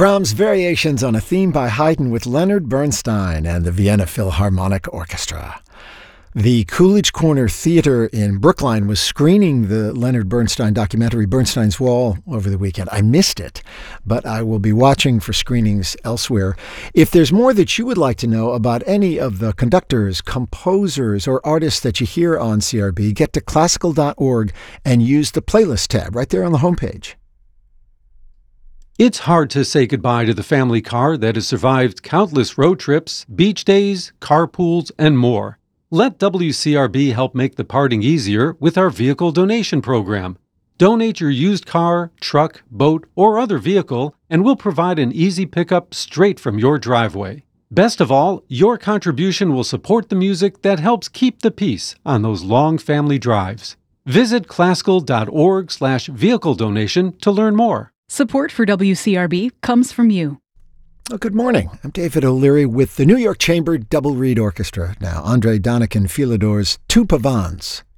Brahms' Variations on a Theme by Haydn with Leonard Bernstein and the Vienna Philharmonic Orchestra. The Coolidge Corner Theater in Brookline was screening the Leonard Bernstein documentary Bernstein's Wall over the weekend. I missed it, but I will be watching for screenings elsewhere. If there's more that you would like to know about any of the conductors, composers, or artists that you hear on CRB, get to classical.org and use the playlist tab right there on the homepage. It's hard to say goodbye to the family car that has survived countless road trips, beach days, carpools, and more. Let WCRB help make the parting easier with our vehicle donation program. Donate your used car, truck, boat, or other vehicle, and we'll provide an easy pickup straight from your driveway. Best of all, your contribution will support the music that helps keep the peace on those long family drives. Visit classical.org/vehicle donation to learn more. Support for WCRB comes from you. Well, good morning. I'm David O'Leary with the New York Chamber Double Reed Orchestra. Now, André Donican Philidor's Two Pavans.